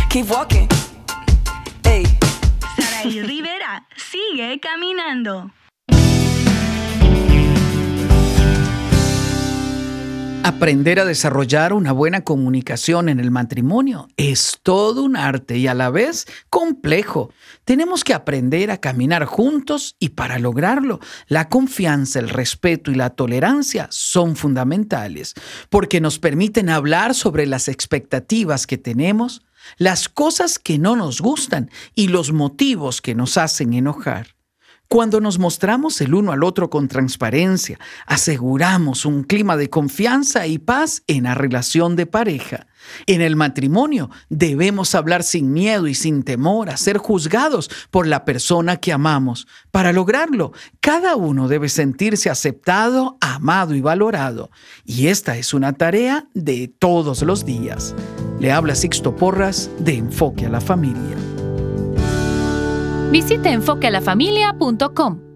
Keep walking. Hey. Saraí Rivera sigue caminando. Aprender a desarrollar una buena comunicación en el matrimonio es todo un arte y a la vez complejo. Tenemos que aprender a caminar juntos y para lograrlo, la confianza, el respeto y la tolerancia son fundamentales porque nos permiten hablar sobre las expectativas que tenemos, las cosas que no nos gustan y los motivos que nos hacen enojar. Cuando nos mostramos el uno al otro con transparencia, aseguramos un clima de confianza y paz en la relación de pareja. En el matrimonio debemos hablar sin miedo y sin temor a ser juzgados por la persona que amamos. Para lograrlo, cada uno debe sentirse aceptado, amado y valorado. Y esta es una tarea de todos los días. Le habla Sixto Porras de Enfoque a la Familia. Visita enfoquealafamilia.com.